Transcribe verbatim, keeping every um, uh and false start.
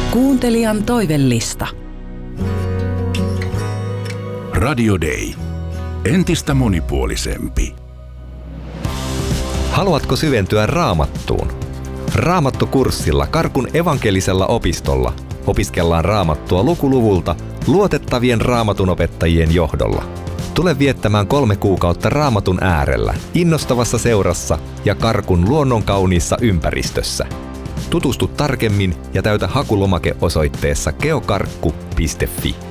Kuuntelijan toivellista. Radio Day. Entistä monipuolisempi. Haluatko syventyä Raamattuun? Raamattukurssilla Karkun evankelisella opistolla opiskellaan Raamattua lukuluvulta luotettavien raamatunopettajien johdolla. Tule viettämään kolme kuukautta Raamatun äärellä, innostavassa seurassa ja Karkun luonnonkauniissa ympäristössä. Tutustu tarkemmin ja täytä hakulomake osoitteessa geokarkku piste fi.